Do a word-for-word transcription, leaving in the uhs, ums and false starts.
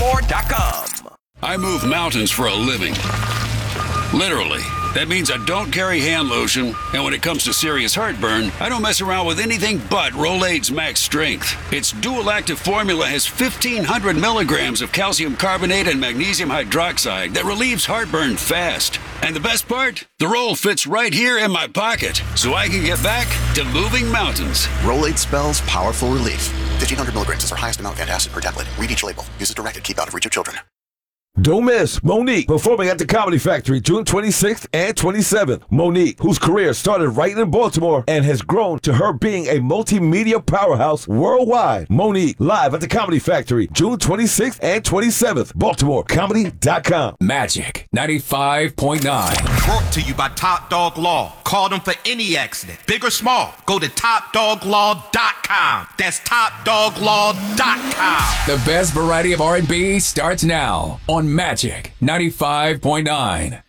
more dot com. I move mountains for a living. Literally. That means I don't carry hand lotion, and when it comes to serious heartburn, I don't mess around with anything but Rolaids Max Strength. Its dual-active formula has fifteen hundred milligrams of calcium carbonate and magnesium hydroxide that relieves heartburn fast. And the best part? The roll fits right here in my pocket, so I can get back to moving mountains. Rolaids spells powerful relief. fifteen hundred milligrams is our highest amount of antacid per tablet. Read each label. Use as directed. Keep out of reach of children. Don't miss Monique performing at the Comedy Factory June twenty-sixth and twenty-seventh. Monique, whose career started right in Baltimore and has grown to her being a multimedia powerhouse worldwide. Monique, live at the Comedy Factory June twenty-sixth and twenty-seventh. Baltimore Comedy dot com. Magic ninety-five point nine. Brought to you by Top Dog Law. Call them for any accident, big or small. Go to top dog law dot com. That's top dog law dot com. The best variety of R and B starts now on Magic ninety-five point nine.